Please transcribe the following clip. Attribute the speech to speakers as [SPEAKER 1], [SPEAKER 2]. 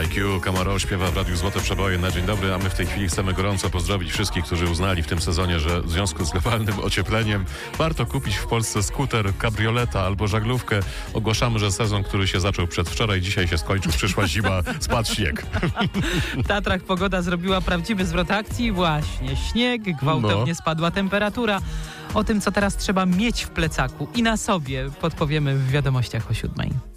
[SPEAKER 1] IQ, Camaro śpiewa w Radiu Złote Przeboje na dzień dobry, a my w tej chwili chcemy gorąco pozdrowić wszystkich, którzy uznali w tym sezonie, że w związku z globalnym ociepleniem warto kupić w Polsce skuter, kabrioleta albo żaglówkę. Ogłaszamy, że sezon, który się zaczął przedwczoraj, dzisiaj się skończył, przyszła zima, spadł śnieg.
[SPEAKER 2] W Tatrach pogoda zrobiła prawdziwy zwrot akcji. Właśnie śnieg, gwałtownie spadła temperatura. O tym, co teraz trzeba mieć w plecaku i na sobie, podpowiemy w wiadomościach o 7:00.